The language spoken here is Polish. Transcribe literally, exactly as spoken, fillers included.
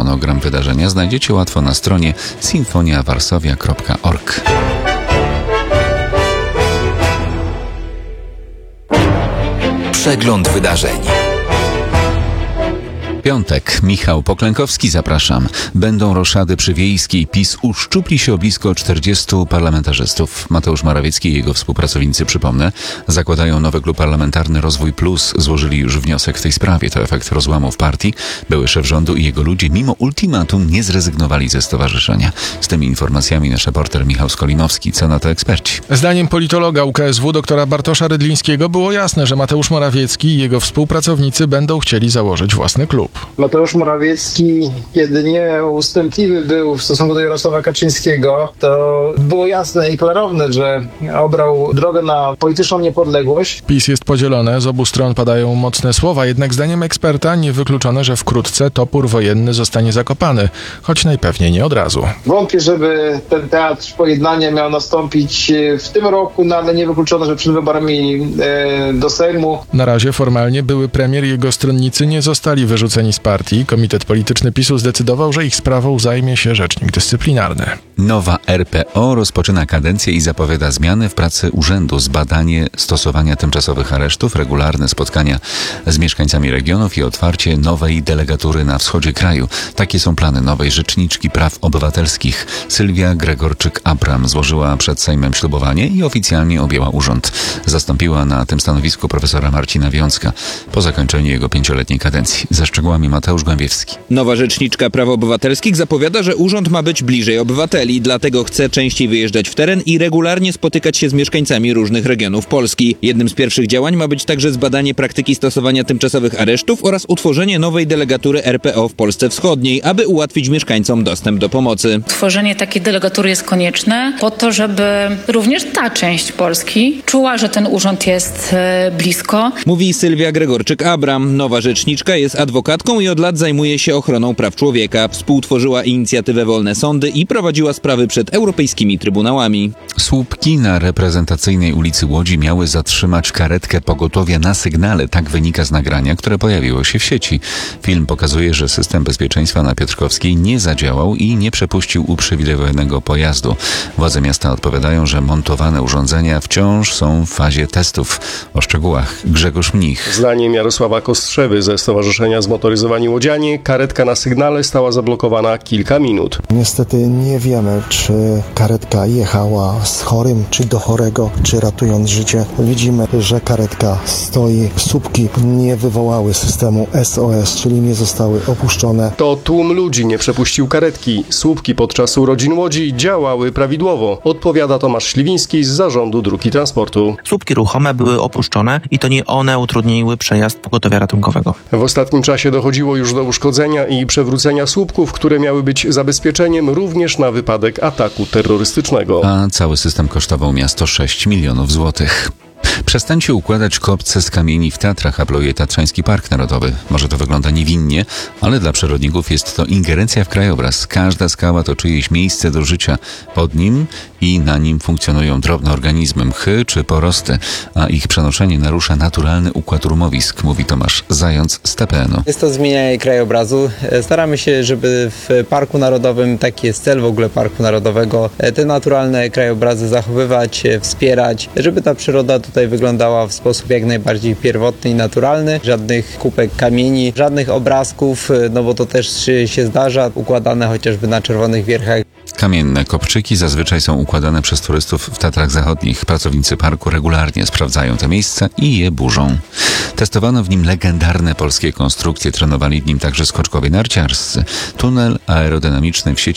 harmonogram wydarzenia znajdziecie łatwo na stronie sinfonia varsovia kropka org. Przegląd wydarzeń. Piątek. Michał Poklękowski, zapraszam. Będą roszady przy Wiejskiej. PiS uszczupli się o blisko czterdziestu parlamentarzystów. Mateusz Morawiecki i jego współpracownicy, przypomnę, zakładają nowy klub parlamentarny Rozwój Plus. Złożyli już wniosek w tej sprawie. To efekt rozłamu w partii. Były szef rządu i jego ludzie mimo ultimatum nie zrezygnowali ze stowarzyszenia. Z tymi informacjami nasz reporter Michał Skolimowski. Co na to eksperci? Zdaniem politologa U K S W doktora Bartosza Rydlińskiego było jasne, że Mateusz Morawiecki i jego współpracownicy będą chcieli założyć własny klub. Mateusz Morawiecki, kiedy nie ustępliwy był w stosunku do Jarosława Kaczyńskiego, to było jasne i klarowne, że obrał drogę na polityczną niepodległość. PiS jest podzielone, z obu stron padają mocne słowa, jednak zdaniem eksperta niewykluczone, że wkrótce topór wojenny zostanie zakopany, choć najpewniej nie od razu. Wątpię, żeby ten teatr pojednania miał nastąpić w tym roku, no ale niewykluczone, że przed wyborami e, do Sejmu. Na razie formalnie były premier i jego stronnicy nie zostali wyrzuceni z partii. Komitet Polityczny PiSu zdecydował, że ich sprawą zajmie się rzecznik dyscyplinarny. Nowa R P O rozpoczyna kadencję i zapowiada zmiany w pracy urzędu, zbadanie stosowania tymczasowych aresztów, regularne spotkania z mieszkańcami regionów i otwarcie nowej delegatury na wschodzie kraju. Takie są plany nowej rzeczniczki praw obywatelskich. Sylwia Gregorczyk-Abram złożyła przed Sejmem ślubowanie i oficjalnie objęła urząd. Zastąpiła na tym stanowisku profesora Marcina Wiącka po zakończeniu jego pięcioletniej kadencji. Ze szczegółami Mateusz Głębiewski. Nowa rzeczniczka praw obywatelskich zapowiada, że urząd ma być bliżej obywateli, dlatego chce częściej wyjeżdżać w teren i regularnie spotykać się z mieszkańcami różnych regionów Polski. Jednym z pierwszych działań ma być także zbadanie praktyki stosowania tymczasowych aresztów oraz utworzenie nowej delegatury R P O w Polsce Wschodniej, aby ułatwić mieszkańcom dostęp do pomocy. Tworzenie takiej delegatury jest konieczne po to, żeby również ta część Polski czuła, że ten urząd jest e, blisko. Mówi Sylwia Gregorczyk-Abram. Nowa rzeczniczka jest adwokatką i od lat zajmuje się ochroną praw człowieka. Współtworzyła inicjatywę Wolne Sądy i prowadziła sprawy przed europejskimi trybunałami. Słupki na reprezentacyjnej ulicy Łodzi miały zatrzymać karetkę pogotowia na sygnale. Tak wynika z nagrania, które pojawiło się w sieci. Film pokazuje, że system bezpieczeństwa na Piotrkowskiej nie zadziałał i nie przepuścił uprzywilejowanego pojazdu. Władze miasta odpowiadają, że montowane urządzenia wciąż są w fazie testów. O szczegółach Grzegorz Mnich. Zdaniem Jarosława Kostrzewy ze Stowarzyszenia Zmotoryzowani Łodzianie karetka na sygnale stała zablokowana kilka minut. Niestety nie wiemy, czy karetka jechała z chorym, czy do chorego, czy ratując życie. Widzimy, że karetka stoi. Słupki nie wywołały systemu S O S, czyli nie zostały opuszczone. To tłum ludzi nie przepuścił karetki. Słupki podczas urodzin Łodzi działały prawidłowo. Odpowiada Tomasz Śliwiński z Zarządu Dróg i Transportu. Słupki ruchome były opuszczone i to nie one utrudniły przejazd pogotowia ratunkowego. W ostatnim czasie dochodziło już do uszkodzenia i przewrócenia słupków, które miały być zabezpieczeniem również na wypadek ataku terrorystycznego. A cały system kosztował miasto sześć milionów złotych. Przestańcie układać kopce z kamieni w Tatrach, apeluje Tatrzański Park Narodowy. Może to wygląda niewinnie, ale dla przyrodników jest to ingerencja w krajobraz. Każda skała to czyjeś miejsce do życia. Pod nim i na nim funkcjonują drobne organizmy, mchy czy porosty, a ich przenoszenie narusza naturalny układ rumowisk, mówi Tomasz Zając z T P N u. Jest to zmienianie krajobrazu. Staramy się, żeby w Parku Narodowym, taki jest cel w ogóle Parku Narodowego, te naturalne krajobrazy zachowywać, wspierać, żeby ta przyroda tutaj wyglądała w sposób jak najbardziej pierwotny i naturalny. Żadnych kubek kamieni, żadnych obrazków, no bo to też się zdarza, układane chociażby na Czerwonych Wierchach. Kamienne kopczyki zazwyczaj są układane przez turystów w Tatrach Zachodnich. Pracownicy parku regularnie sprawdzają te miejsca i je burzą. Testowano w nim legendarne polskie konstrukcje, trenowali w nim także skoczkowie narciarscy. Tunel aerodynamiczny w sieci